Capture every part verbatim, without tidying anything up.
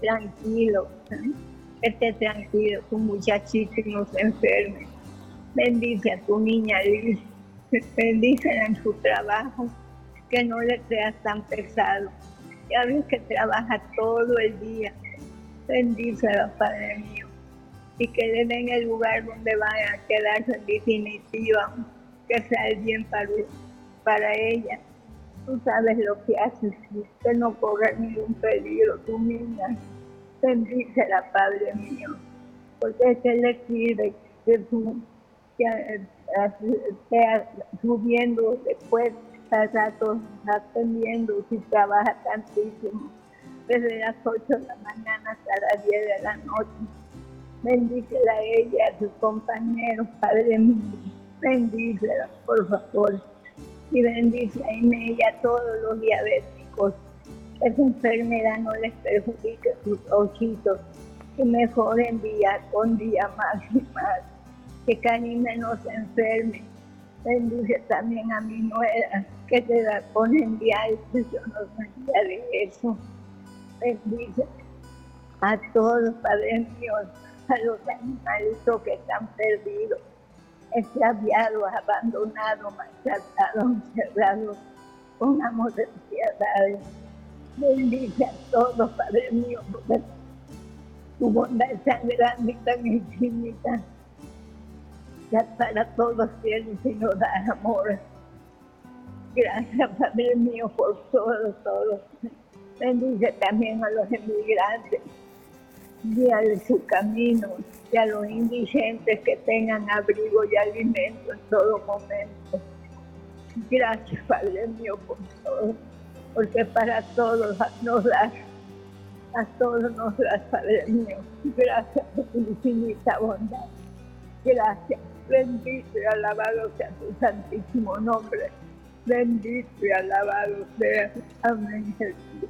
tranquilo, ¿eh? Que esté tranquilo, tu muchachito y no se enferme. Bendice a tu niña Liz, bendícela en su trabajo, que no le seas tan pesado. Ya ves que trabaja todo el día. Bendícela, Padre mío, y que le den el lugar donde vaya a quedarse en definitiva, que sea el bien para, para ella. Tú sabes lo que haces, que no corra ningún peligro, tu niña. Bendícela, Padre mío, porque es que le pide que tú que estés subiendo después, al rato atendiendo, si trabaja tantísimo, desde las ocho de la mañana hasta las diez de la noche. Bendícela a ella, a sus compañeros, Padre mío, bendícela, por favor, y bendice a Inés y a todos los diabéticos, que esa enfermedad no les perjudique sus ojitos, que mejoren día con día más y más, que Karina no se enferme. Bendice también a mi nuera, que te la ponen diálisis, yo no sabía de eso. Bendice a todos, Padre mío, a los animalitos que están perdidos, extraviados, abandonados, maltratados, encerrados, con amor de piedad. Bendice a todos, Padre mío, porque tu bondad es tan grande y tan infinita, ya para todos tienes y nos das amor. Gracias, Padre mío, por todo, todo. Bendice también a los inmigrantes, guíales su camino, y a los indigentes que tengan abrigo y alimento en todo momento. Gracias, Padre mío, por todo, porque para todos nos das, a todos nos das, Padre mío. Gracias por tu infinita bondad. Gracias. Bendito y alabado sea tu santísimo nombre. Bendito y alabado sea. Amén, Jesús.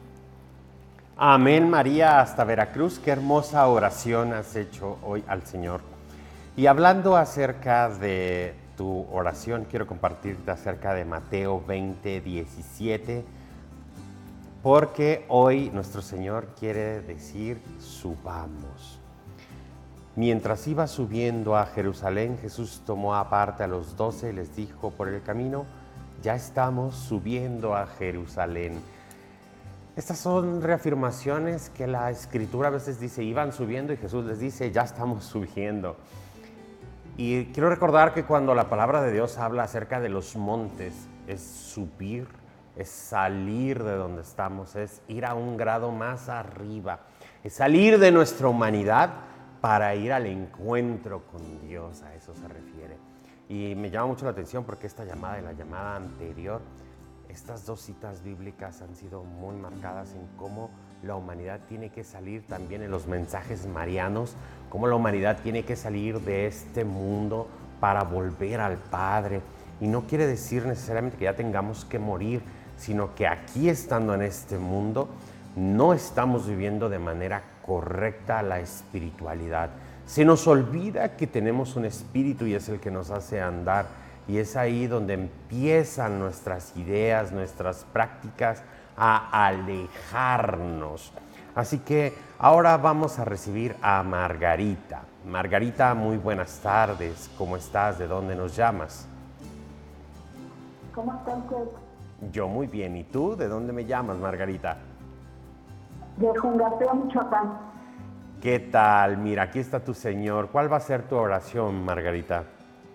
Amén, María, hasta Veracruz. Qué hermosa oración has hecho hoy al Señor. Y hablando acerca de tu oración, quiero compartirte acerca de Mateo veinte, diecisiete, porque hoy nuestro Señor quiere decir subamos. Mientras iba subiendo a Jerusalén, Jesús tomó aparte a los doce y les dijo por el camino, ya estamos subiendo a Jerusalén. Estas son reafirmaciones que la Escritura a veces dice, iban subiendo y Jesús les dice, ya estamos subiendo. Y quiero recordar que cuando la palabra de Dios habla acerca de los montes, es subir, es salir de donde estamos, es ir a un grado más arriba, es salir de nuestra humanidad para ir al encuentro con Dios, a eso se refiere. Y me llama mucho la atención porque esta llamada y la llamada anterior, estas dos citas bíblicas han sido muy marcadas en cómo la humanidad tiene que salir también en los mensajes marianos, cómo la humanidad tiene que salir de este mundo para volver al Padre. Y no quiere decir necesariamente que ya tengamos que morir, sino que aquí estando en este mundo no estamos viviendo de manera correcta la espiritualidad. Se nos olvida que tenemos un espíritu y es el que nos hace andar. Y es ahí donde empiezan nuestras ideas, nuestras prácticas a alejarnos. Así que ahora vamos a recibir a Margarita. Margarita, muy buenas tardes. ¿Cómo estás? ¿De dónde nos llamas? ¿Cómo estás, Juan? Yo muy bien. ¿Y tú? ¿De dónde me llamas, Margarita? De Jungateo, Michoacán. ¿Qué tal? Mira, aquí está tu Señor. ¿Cuál va a ser tu oración, Margarita?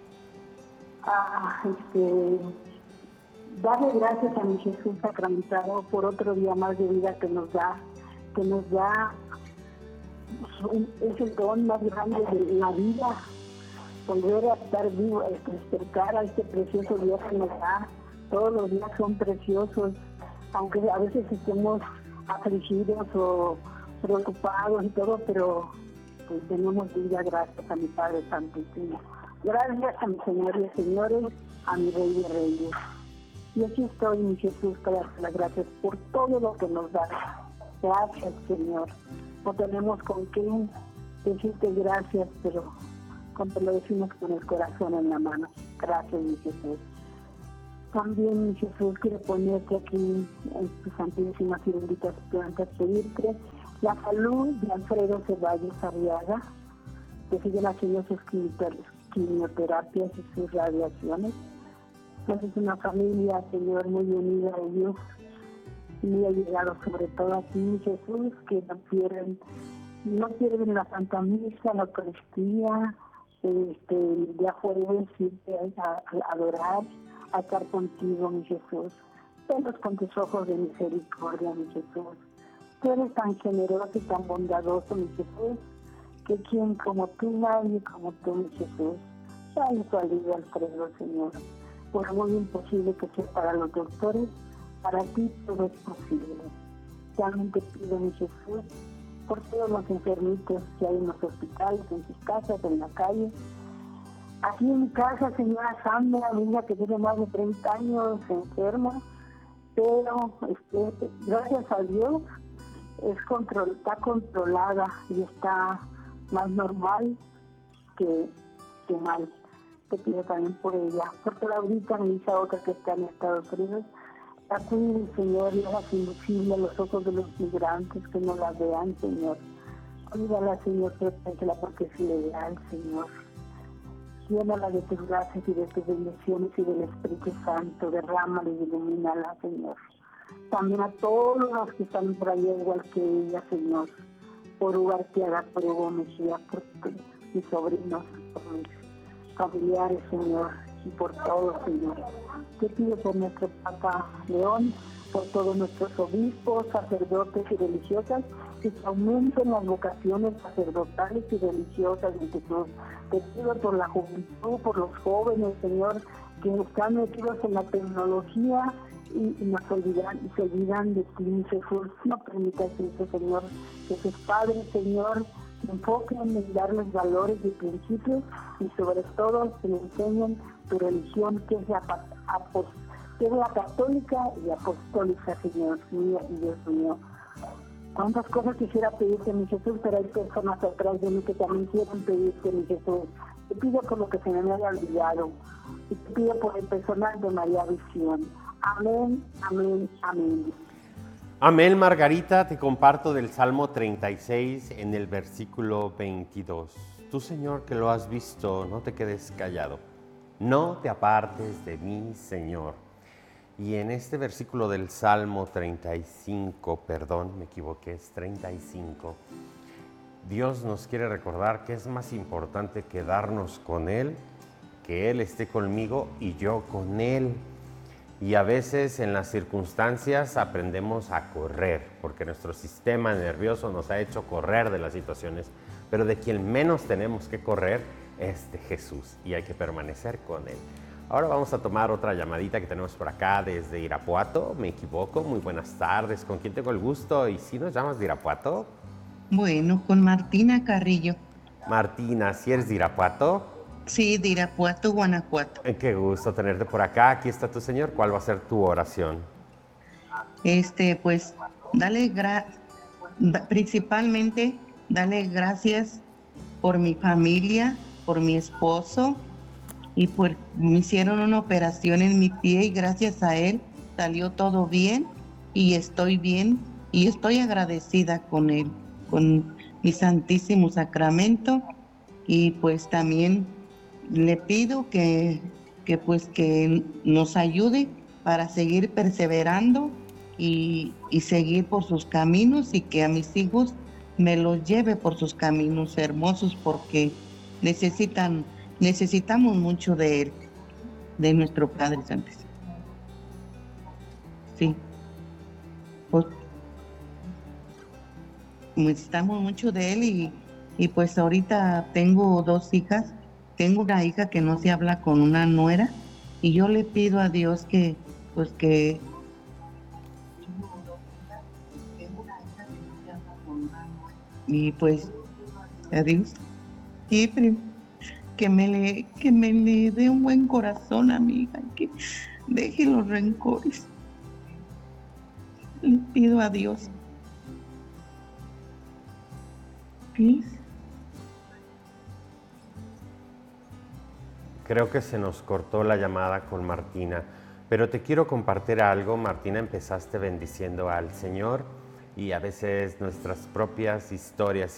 Ah, este, darle gracias a mi Jesús sacramentado por otro día más de vida que nos da, que nos da es el don más grande de la vida, volver a estar vivo, despertar a este precioso Dios que nos da. Todos los días son preciosos, aunque a veces estemos afligidos o preocupados y todo, pero pues tenemos vida gracias a mi Padre Santísimo. Gracias a mi Señor y Señores, a mi Rey de Reyes. Y aquí estoy, mi Jesús, para darte las gracias por todo lo que nos das. Gracias, Señor. No tenemos con qué decirte gracias, pero cuando lo decimos con el corazón en la mano. Gracias, mi Jesús. También, mi Jesús, quiero ponerte aquí en tus santísimas y benditas plantas, pedirte la salud de Alfredo Ceballos Arriaga, que siguen haciendo sus quimioterapias y sus radiaciones. Pues es una familia, Señor, muy unida a Dios, muy allegado sobre todo a ti, Jesús, que no pierden, no pierden la Santa Misa, la Eucaristía, este, el día jueves irte a, a adorar, a estar contigo, mi Jesús. Venos con tus ojos de misericordia, mi Jesús. Tú eres tan generoso y tan bondadoso, mi Jesús, que quien como tú, nadie como tú, mi Jesús. Dale tu alivio, Alfredo, Señor. Por muy imposible que sea para los doctores, para ti todo es posible. También te pido, mi Jesús, por todos los enfermitos que hay en los hospitales, en sus casas, en la calle. Aquí en mi casa, señora Sandra, niña que tiene más de treinta años, enferma, pero este, gracias a Dios es control, está controlada y está más normal que, que mal. Te pido también por ella, porque ahorita mi hija otra que está en Estados Unidos, la cuide, Señor, y hagas invisible a los ojos de los migrantes que no la vean, Señor. Cuídala, Señor, protégela porque es legal, Señor. Llénala de tus gracias y de tus bendiciones y del Espíritu Santo, derrámala y ilumínala, Señor. También a todos los que están por allá igual que ella, Señor, por Ugarteaga, por Hugo Mejía, por mis sobrinos, por mis familiares, Señor, y por todos, Señor. Te pido por nuestro Papa León, por todos nuestros obispos, sacerdotes y religiosas, que se aumenten las vocaciones sacerdotales y religiosas de Jesús. Te pido por la juventud, por los jóvenes, Señor, que están metidos en la tecnología y, y nos olvidan, y se olvidan de ti, Jesús. No permitas eso, Señor, que sus padres, Señor, se enfoquen en darles valores y principios y sobre todo que le enseñen tu religión, que es la, apos, que es la católica y apostólica, Señor mío y Dios mío. Cuántas cosas quisiera pedirte, mi Jesús, pero hay personas atrás de mí que también quieren pedirte, mi Jesús. Te pido por lo que se me haya olvidado y te pido por el personal de María Visión. Amén, amén, amén. Amén, Margarita, te comparto del Salmo treinta y seis en el versículo veintidós. Tú, Señor, que lo has visto, no te quedes callado. No te apartes de mí, Señor. Y en este versículo del Salmo treinta y cinco, perdón, me equivoqué, es treinta y cinco, Dios nos quiere recordar que es más importante quedarnos con Él, que Él esté conmigo y yo con Él. Y a veces en las circunstancias aprendemos a correr, porque nuestro sistema nervioso nos ha hecho correr de las situaciones, pero de quien menos tenemos que correr es de Jesús y hay que permanecer con Él. Ahora vamos a tomar otra llamadita que tenemos por acá desde Irapuato. ¿Me equivoco? Muy buenas tardes. ¿Con quién tengo el gusto? ¿Y si nos llamas de Irapuato? Bueno, con Martina Carrillo. Martina, ¿si eres de Irapuato? Sí, de Irapuato, Guanajuato. Qué gusto tenerte por acá. Aquí está tu Señor. ¿Cuál va a ser tu oración? Este, pues, dale gra da, principalmente, dale gracias por mi familia, por mi esposo, y pues me hicieron una operación en mi pie y gracias a él salió todo bien y estoy bien y estoy agradecida con él, con mi Santísimo Sacramento, y pues también le pido que, que pues que nos ayude para seguir perseverando y, y seguir por sus caminos, y que a mis hijos me los lleve por sus caminos hermosos, porque necesitan, necesitamos mucho de él, de nuestro Padre Santísimo. Sí. Pues, necesitamos mucho de él y, y pues ahorita tengo dos hijas. Tengo una hija que no se habla con una nuera y yo le pido a Dios que, pues que... Y pues, a Dios, y que me le, que me le dé un buen corazón a mi hija, que deje los rencores. Le pido a Dios. Please. Creo que se nos cortó la llamada con Martina, pero te quiero compartir algo. Martina, empezaste bendiciendo al Señor y a veces nuestras propias historias